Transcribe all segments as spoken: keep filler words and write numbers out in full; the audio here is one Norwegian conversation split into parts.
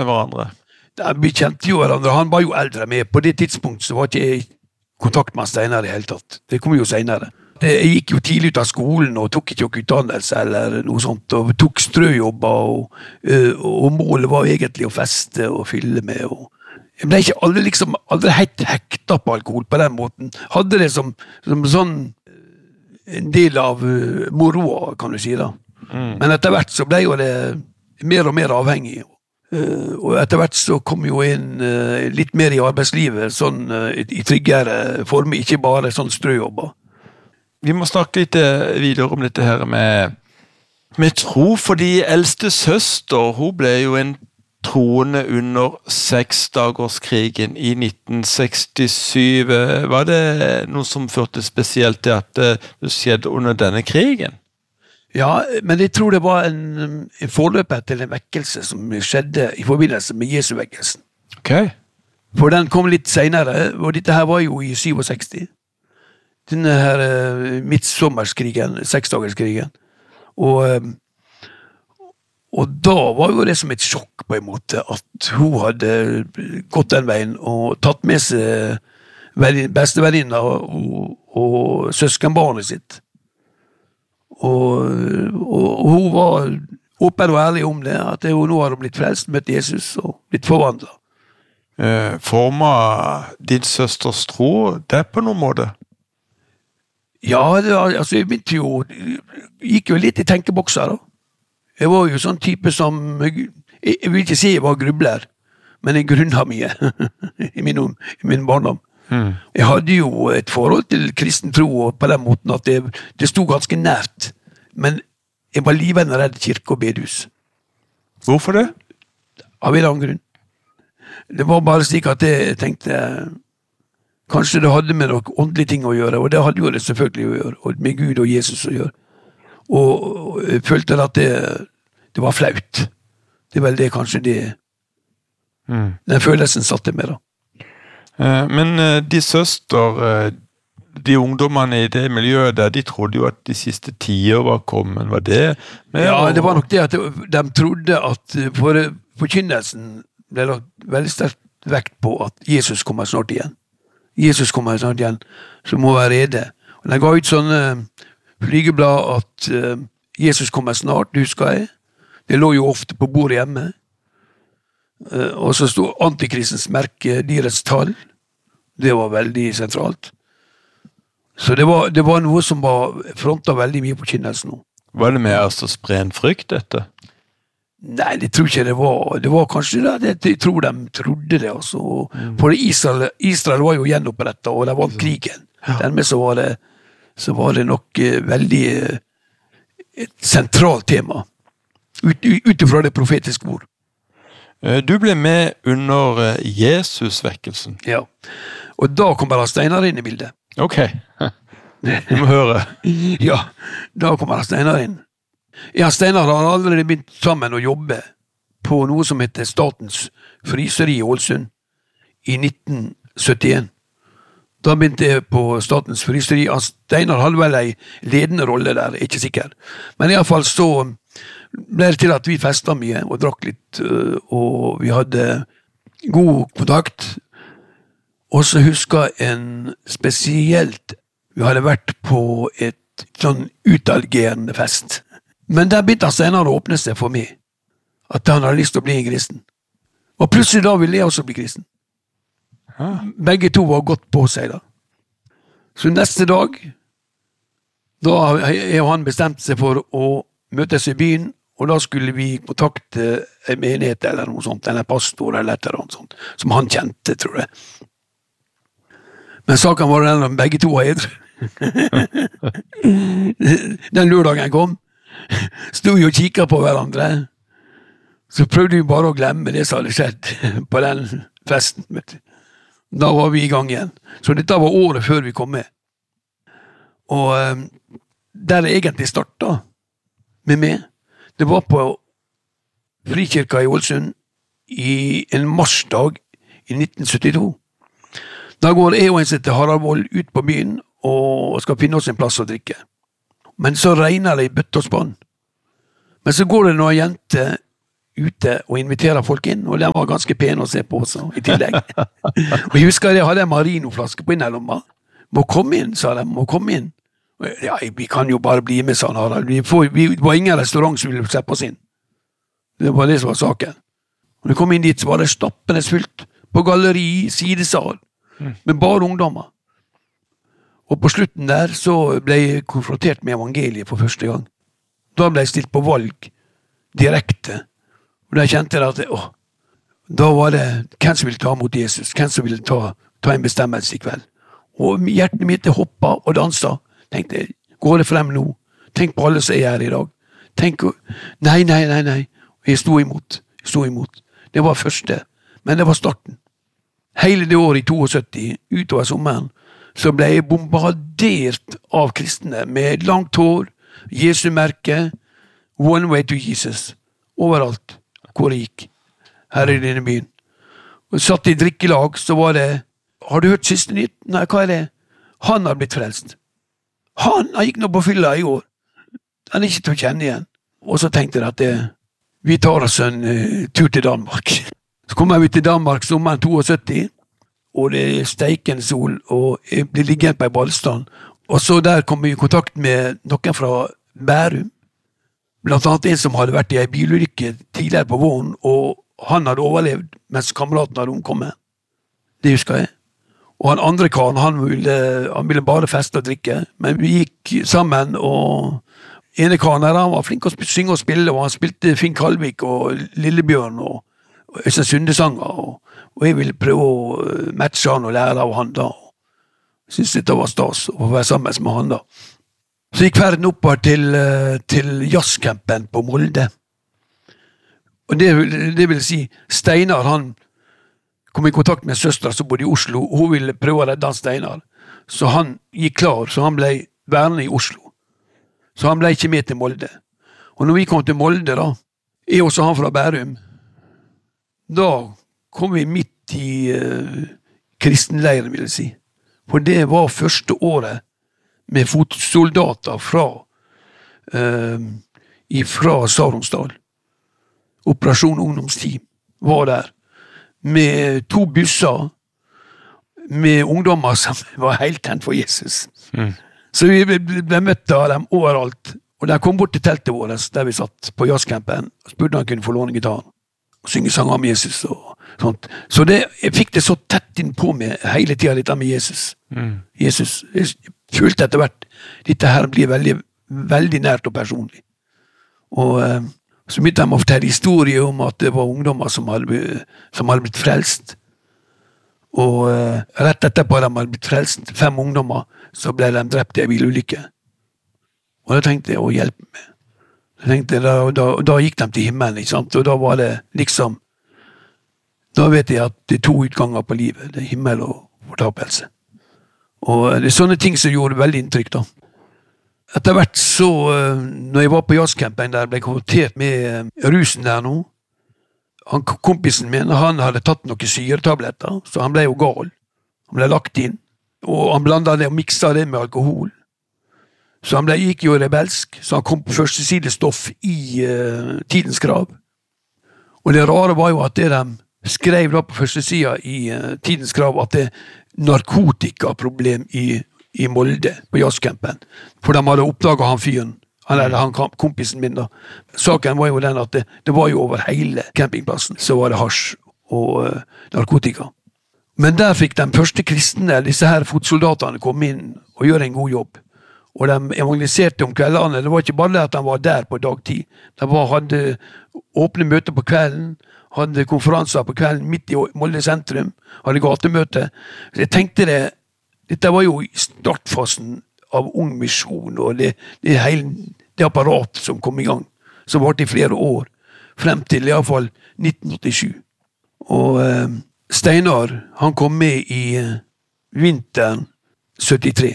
med hverandre? Ja, vi kjente jo hverandre, han var jo eldre med. På det tidspunktet så var ikke jeg i kontakt med Steinar i hele tatt. Det kom jo senere. Jeg gikk jo tidlig ut av skolen og tok ikke noe utdannelse eller noe sånt, og tok strøjobber, og, og målet var egentlig å feste og fylle med. Og jeg ble ikke aldri, liksom, aldri helt hekta på alkohol på den måten. Hadde det som, som sånn en del av uh, moroa, kan du si da. Mm. Men etter hvert så ble jo det mer og mer avhengig. Uh, og etter hvert så kom jo inn uh, litt mer i arbeidslivet, sånn uh, i, i tryggere form, ikke bare sånn strøjobber. Vi må snakke litt videre om dette her med, med tro, fordi eldste søster, hun ble jo en troende under seksdagerskrigen i nitten sekstisju. Var det noe som førte spesielt til at det skjedde under denne krigen? Ja, men jeg tror det var en, en forløper til en vekkelse som skjedde i forbindelse med Jesu-vekkelsen. Ok. For den kom litt senere, og dette her var jo i sekstisju. Denne her uh, midtsommerskrigen, seksdagerskrigen. Og Og da var jo det som et sjokk på en måte, at hun hadde gått den veien og tatt med seg bestevenninna og, og søskenbarnet sitt. Og, og, og hun var åpen og ærlig om det, at hun nå hadde blitt frelst, møtt Jesus og blitt forvandlet. Eh, forma din søsters tro det på noen måte? Ja, det, altså jeg begynte jo, gikk jo litt i tenkebokser da. Jeg var jo sånn type som, jeg vil ikke si jeg var grubler, men jeg grunnet mye i min, i min barndom. Mm. Jeg hadde jo et forhold til kristen tro på den måten at det, det stod ganske nært, men jeg var livende redd kirke og bedhus. Hvorfor det? Av en annen grunn. Det var bare slik at jeg tenkte, kanskje det hadde med noen åndelige ting å gjøre, og det hadde jo det selvfølgelig å gjøre, og med Gud og Jesus å gjøre. Og jeg følte at det, det var flaut. Det er vel det kanskje det, mm. den følelsen satt det med da. Eh, men eh, de søster, eh, de ungdommene i det miljøet der, de trodde jo at de siste tiår var kommet, var det? Men, ja, det var nok det at de trodde at for forkynnelsen ble lagt veldig sterkt vekt på at Jesus kommer snart igjen. Jesus kommer snart igjen, så må være rede. Og de ga ut sånne flygeblad at uh, Jesus kommer snart, husker jeg. Det lå jo ofte på bordet hjemme. Uh, og så stod antikristens merke, dyrets tall. Det var veldig sentralt. Så det var, det var noe som var frontet veldig mye på kynnelsen nå. Var det med altså spre en frykt, dette? Nei, det tror ikke det var. Det var kanskje det, jeg tror de trodde det. Altså. Mm. For Israel, Israel var jo gjenopprettet, og det var krigen. Ja. Dermed så var det så var det nok eh, veldig eh, et sentralt tema ut, utifra det profetiske ord. Du ble med under eh, Jesus-vekkelsen. Ja, og da kom bare Steinar inn i bildet. Ok, du må høre. Ja, da kom bare Steinar inn. Ja, Steinar har allerede begynt sammen å jobbe på noe som heter Statens fryseri i Ålesund i nitten syttien. Da begynte jeg på Statens fryseri. Steinar hadde vel en ledende rolle der, ikke sikker. Men i alle fall så ble det til at vi festet mye og drakk litt, og vi hadde god kontakt. Og så husker jeg en spesielt, vi hadde vært på et sånn utaligerende fest. Men der begynte Steinar å åpne seg for meg, at han hadde lyst til å bli en kristen. Og plutselig da ville jeg også bli kristen. Begge to var godt på seg da. Så neste dag, da har han bestemt seg for å møtes i byen, og da skulle vi kontakte en menighet eller noe sånt, eller en pastor eller et eller annet sånt, som han kjente, tror jeg. Men saken var den at begge to var edru. Den lørdagen kom, stod vi og kikket på hverandre, så prøvde vi bare å glemme det som hadde skjedd på den festen, vet du. Da var vi i gang igjen. Så dette var året før vi kom med. Og um, der det egentlig startet med meg, det var på Frikirka i Ålesund i en marsdag i nitten syttito. Da går jeg og en sitter Harald Wold ut på byen og skal finne oss en plass å drikke. Men så regner det i bøtte og spann. Men så går det noen jenter ute og inviterer folk inn, og den var ganske pen å se på også, i tillegg. Og jeg husker jeg hadde en marinoflaske på innelomma. Må komme inn, sa de, må komme inn. Ja, vi kan jo bare bli med, sa han Harald. Vi, får, vi det var ingen restaurant som ville slippe oss inn. Det var det som var saken. Og når vi kom inn dit, så var det stappende fullt på galleri, sidesal, mm. med bare ungdommer. Og på slutten der så ble jeg konfrontert med evangeliet for første gang. Da ble jeg stilt på valg direkte. Og da kjente jeg at åh, da var det hvem som ville ta mot Jesus, hvem som ville ta, ta en bestemmelse i kveld. Og hjertet mitt hoppa og dansa. Tenkte, går det frem nå? Tenk på alle som er her i dag. Tenk, nei, nei, nei, nei. Og jeg sto imot. Jeg sto imot. Det var første, men det var starten. Hele det året i syttito, utover sommeren, så ble jeg bombardert av kristne med langt hår, Jesu merke, one way to Jesus, overalt hvor jeg gikk, her i denne byen. Og satt i drikkelag, så var det, har du hørt siste nytt? Nei, hva er det? Han har blitt frelst. Han, han gikk nå på fylla i år. Han er ikke til å kjenne igjen. Og så tenkte jeg at det, vi tar oss en uh, tur til Danmark. Så kommer vi til Danmark sommeren syttito, og det er steikende sol, og jeg blir liggende på en ballstand. Og så der kom vi i kontakt med noen fra Bærum. Blant annet en som hadde vært i en bilulykke tidligere på våren, og han hadde overlevd mens kameraten hadde omkommet. Det husker jeg. Og han andre karen, han ville, han ville bare feste og drikke, men vi gikk sammen, og ene karen her, han var flink å synge og spille, og han spilte Finn Kalvik og Lillebjørn og, og Øystein Sundesanger, og, og jeg ville prøve å matche han og lære av han da. Jeg synes dette var stas å være sammen med han da. Så gikk ferden oppover til, til jazzcampen på Molde. Og det, det vil si, Steinar, han kom i kontakt med søstra som bodde i Oslo, og hun ville prøve å redde Steinar. Så han gikk klar, så han ble værende i Oslo. Så han ble ikke med til Molde. Og når vi kom til Molde da, jeg også han fra Bærum, da kom vi midt i uh, kristenleiren, vil jeg si. For det var første året med fotsoldater fra, uh, fra Saronsdal. Operasjon Ungdomsteam var der. Med to busser, med ungdommer som var helt tent for Jesus. Mm. Så vi ble, ble møtt av dem overalt. Og de kom bort til teltet vårt, der vi satt på jazzcampen, og spurte han kunne få låne gitaren, og synge sanger om Jesus og sånt. Så det, jeg fikk det så tett inn på meg hele tiden, dette med Jesus. Mm. Jesus, jeg følte etter hvert, dette her blir veldig, veldig nært og personlig. Og eh, så begynte de å fortelle historier om at det var ungdommer som hadde, som hadde blitt frelst. Og uh, rett etterpå de hadde blitt frelst, fem ungdommer, så ble de drept i en bilulykke. Og da tenkte jeg, å hjelpe meg. Jeg tenkte, da, da, da gikk de til himmelen, ikke sant? Og da var det liksom, da vet jeg at det er to utganger på livet, det er himmel og fortapelse. Og det er sånne ting som gjorde veldig inntrykk da. Etter hvert så, når jeg var på jazzcampen der, ble jeg konfrontert med rusen der nå. Han, kompisen min, han hadde tatt noen syretabletter, så han ble jo gal. Han ble lagt inn, og han blandet det og mikset det med alkohol. Så han ble, gikk jo rebelsk, så han kom på første sidestoff i uh, Tidens Krav. Og det rare var jo at det de skrev da på første siden i uh, Tidens Krav, at det er narkotikaproblem i i Molde, på jazzcampen. For de hadde oppdaget han fyren, han eller han kompisen min da. Saken var jo den at det, det var jo over hele campingplassen, så var det hasj og uh, narkotika. Men der fikk de første kristne, disse her fotsoldatene, komme inn og gjøre en god jobb. Og de evangeliserte om kveldene. Det var ikke bare at de var der på dagtid. De var, hadde åpne møter på kvelden, hadde konferanser på kvelden midt i Molde sentrum, hadde gatemøte. Så jeg tenkte det, dette var jo i startfasen av Ung Misjon, og det, det hele det apparat som kom i gang, som var i flere år, frem til i hvert fall nitten åttisju. Og eh, Steinar, han kom med i eh, vinteren syttitre.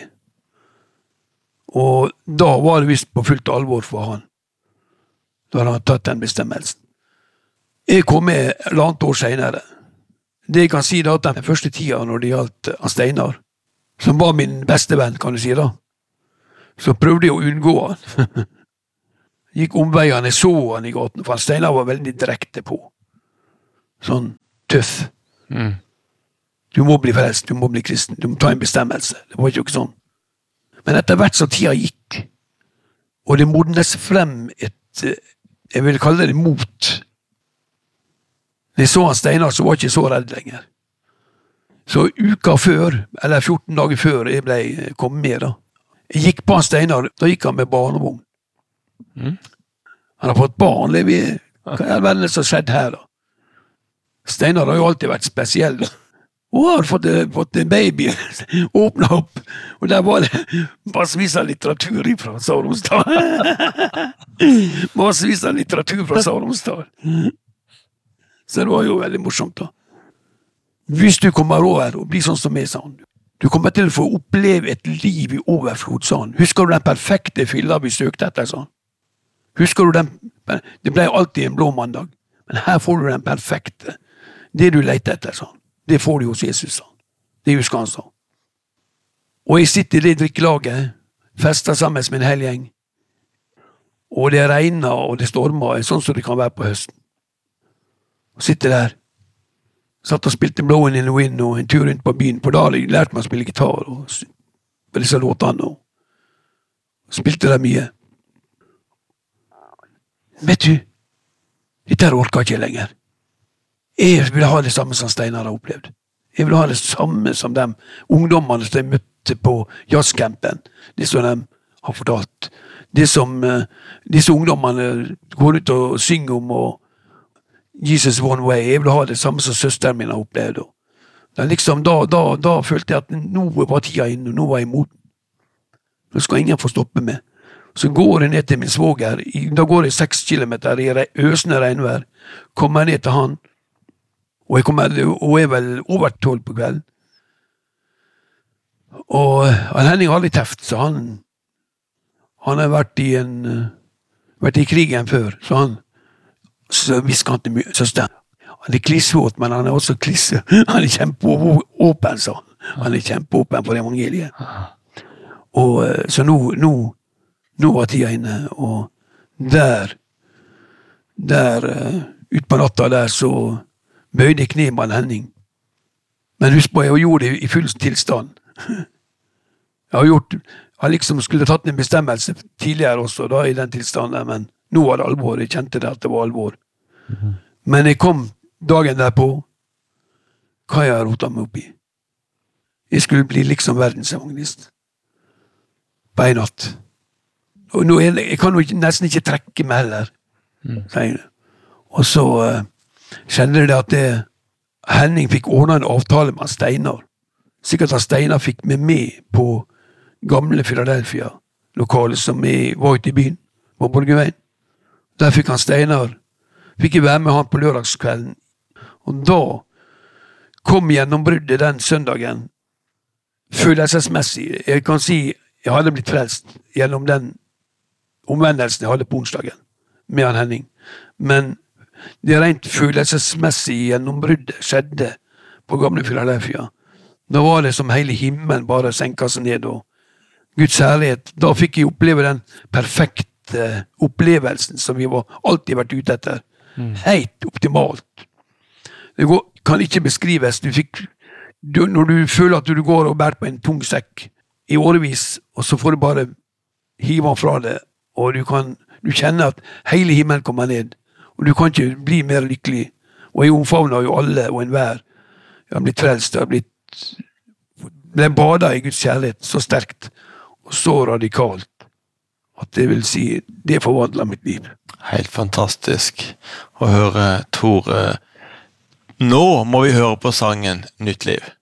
Og da var det vist på fullt alvor for han. Da hadde han tatt den bestemmelsen. Jeg kom med langt år senere. Det jeg kan si da, at den første tida når det gjaldt Steinar, som var min beste venn, kan du si da, så prøvde jeg å unngå han. gikk omveiene, jeg så han i gaten, for Steinar var veldig direkte på. Sånn tøff. Mm. Du må bli frelst, du må bli kristen, du må ta en bestemmelse. Det var ikke sånn. Men etter hvert så tida gikk, og det modnes frem et, jeg vil kalle det mot. Når jeg så han Steinar, så var jeg ikke så redd lenger. Så uka før, eller fjorten dager før jeg ble kommet med, da. Jeg gikk på han Steinar, da gikk han med barnevogn. Mm. Han har fått barn, det vi, hva er det som har skjedd her da? Steinar har jo alltid vært spesiell. Og han har fått, fått en baby, åpnet opp, og der var det massevis av litteratur fra Saromstad. Massevis av litteratur fra Saromstad. Så det var jo veldig morsomt da. Hvis du kommer over og blir sånn som jeg, sa han, du kommer til å få oppleve et liv i overflod, sa han. Husker du den perfekte fylla vi søkte etter, sa han? Husker du den, det ble alltid en blå mandag, men her får du den perfekte. Det du leter etter, sa han. Det får du hos Jesus, sa han. Det husker han, sa han. Og jeg sitter i det drikkelaget, fester sammen med en hel gjeng, og det regner og det stormer, sånn som det kan være på høsten. Og sitter der, satt og spilte Blowing in the Wind og en tur rundt på byen, for da hadde jeg lært meg å spille gitar og på disse låtene, og spilte der mye. Vet du, dette orker jeg ikke lenger. Jeg ville ha det samme som Steinar har opplevd. Jeg ville ha det samme som de ungdommene som de møtte på jazzcampen, det som de har fortalt. Det som uh, disse ungdommene går ut og synger om, og Jesus One Way. Jeg ville ha det samme som søsteren min har opplevd. Da, liksom, da, da, da følte jeg at nå var tida inne, og nå var jeg moden. Nå skal ingen få stoppe meg. Så går jeg ned til min svoger, da går jeg seks kilometer i øsende regnvær, kommer ned til han, og jeg kommer, og er vel over tolv på kveld. Og han Henning har aldri teft, så han, han har vært i en, vært i krigen før, så han, så visker han til søster. Han er klissvåt, men han er også klisse. Han er kjempeåpen, sa han. Han er kjempeåpen for evangeliet. Og så nå, nå, nå var tida inne, og der, der, ut på natta der, så bøyde jeg kne med en Henning. Men husk på, jeg gjorde det i full tilstand. Jeg har gjort, jeg liksom skulle tatt en bestemmelse tidligere også, da i den tilstanden, men nå var det alvor, jeg kjente det at det var alvor. Mm-hmm. Men jeg kom dagen derpå, hva jeg rotet meg opp i. Jeg skulle bli liksom verdensevangelist. På en natt. Og nå er det, jeg kan jo nesten ikke trekke meg heller. Mm. Og så uh, skjedde det at det, Henning fikk ordnet en avtale med Steinar. Sikkert at Steinar fikk meg med på gamle Philadelphia, lokalet som jeg var ute i byen, på Borgerveien. Der fikk han Steinar, fikk jeg være med han på lørdagskvelden. Og da kom gjennombruddet den søndagen, følelsesmessig. Jeg kan si, jeg hadde blitt frelst gjennom den omvendelsen jeg hadde på onsdagen, med han Henning. Men det rent følelsesmessige gjennombruddet skjedde på gamle Philadelphia. Da var det som hele himmelen bare senket seg ned, og Guds herlighet, da fikk jeg oppleve den perfekte opplevelsen som vi var alltid vært ute etter. Mm. Helt optimalt. Det går, kan ikke beskrives. Du fikk, du, når du føler at du går og bærer på en tung sekk i årevis, og så får du bare hive den fra det, og du kan, du kjenner at hele himmelen kommer ned, og du kan ikke bli mer lykkelig. Og jeg omfavner jo alle og enhver. Jeg har blitt frelst, jeg har blitt, ble badet i Guds kjærlighet så sterkt, og så radikalt, at det vil si, det forvandler mitt liv. Helt fantastisk å høre, Tore. Nå må vi høre på sangen Nytt liv.